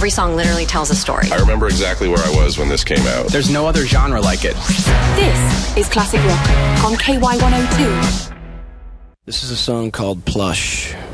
Every song literally tells a story. I remember exactly where I was when this came out. There's no other genre like it. This is Classic Rock on KY102. This is a song called Plush.